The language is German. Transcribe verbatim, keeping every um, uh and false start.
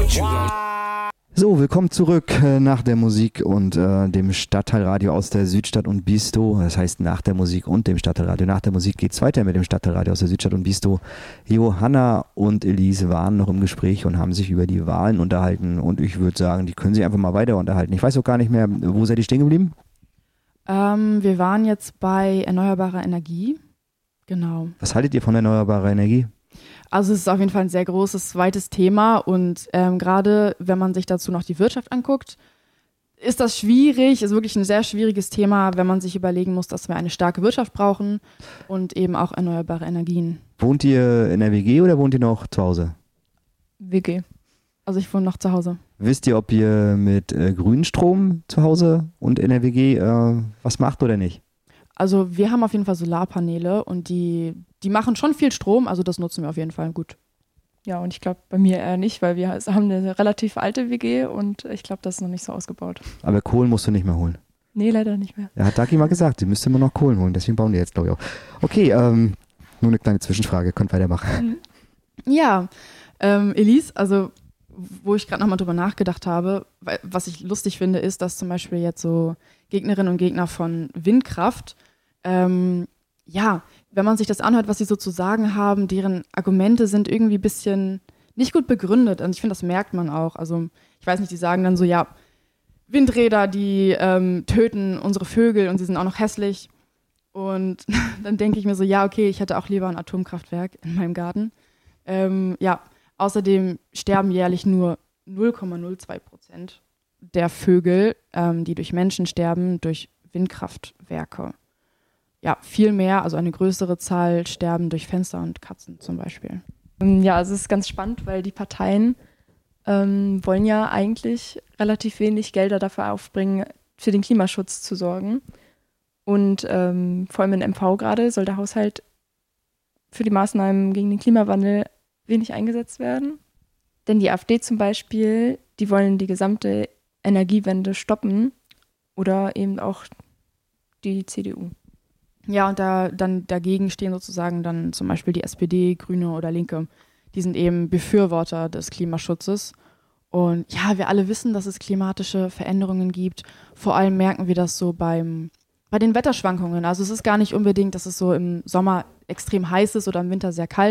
So, willkommen zurück äh, nach der Musik und äh, dem Stadtteilradio aus der Südstadt und Bisto. Das heißt, nach der Musik und dem Stadtteilradio. Nach der Musik geht's weiter mit dem Stadtteilradio aus der Südstadt und Bisto. Johanna und Elise waren noch im Gespräch und haben sich über die Wahlen unterhalten. Und ich würde sagen, die können sich einfach mal weiter unterhalten. Ich weiß auch gar nicht mehr, wo seid ihr stehen geblieben? Ähm, wir waren jetzt bei erneuerbarer Energie. Genau. Was haltet ihr von erneuerbarer Energie? Also es ist auf jeden Fall ein sehr großes, weites Thema und ähm, gerade wenn man sich dazu noch die Wirtschaft anguckt, ist das schwierig, ist wirklich ein sehr schwieriges Thema, wenn man sich überlegen muss, dass wir eine starke Wirtschaft brauchen und eben auch erneuerbare Energien. Wohnt ihr in der W G oder wohnt ihr noch zu Hause? W G. Also ich wohne noch zu Hause. Wisst ihr, ob ihr mit äh, Grünstrom zu Hause und in der W G äh, was macht oder nicht? Also wir haben auf jeden Fall Solarpaneele und die, die machen schon viel Strom, also das nutzen wir auf jeden Fall gut. Ja, und ich glaube bei mir eher nicht, weil wir haben eine relativ alte W G und ich glaube, das ist noch nicht so ausgebaut. Aber Kohlen musst du nicht mehr holen. Nee, leider nicht mehr. Ja, hat Dagi mal gesagt, sie müsste immer noch Kohlen holen, deswegen bauen die jetzt, glaube ich, auch. Okay, ähm, nur eine kleine Zwischenfrage, könnt weitermachen. Ja, ähm, Elise, also wo ich gerade nochmal drüber nachgedacht habe, weil, was ich lustig finde, ist, dass zum Beispiel jetzt so Gegnerinnen und Gegner von Windkraft, ähm, ja, wenn man sich das anhört, was sie so zu sagen haben, deren Argumente sind irgendwie ein bisschen nicht gut begründet. Und ich finde, das merkt man auch. Also ich weiß nicht, die sagen dann so, ja, Windräder, die ähm, töten unsere Vögel und sie sind auch noch hässlich. Und dann denke ich mir so, ja, okay, ich hätte auch lieber ein Atomkraftwerk in meinem Garten. Ähm, ja, außerdem sterben jährlich nur null Komma null zwei Prozent der Vögel, ähm, die durch Menschen sterben, durch Windkraftwerke. Ja, viel mehr, also eine größere Zahl sterben durch Fenster und Katzen zum Beispiel. Ja, also es ist ganz spannend, weil die Parteien ähm, wollen ja eigentlich relativ wenig Gelder dafür aufbringen, für den Klimaschutz zu sorgen. Und ähm, vor allem in M V gerade soll der Haushalt für die Maßnahmen gegen den Klimawandel wenig eingesetzt werden. Denn die AfD zum Beispiel, die wollen die gesamte Energiewende stoppen oder eben auch die C D U. Ja, und da dann dagegen stehen sozusagen dann zum Beispiel die S P D, Grüne oder Linke. Die sind eben Befürworter des Klimaschutzes. Und ja, wir alle wissen, dass es klimatische Veränderungen gibt. Vor allem merken wir das so beim, bei den Wetterschwankungen. Also es ist gar nicht unbedingt, dass es so im Sommer extrem heiß ist oder im Winter sehr kalt.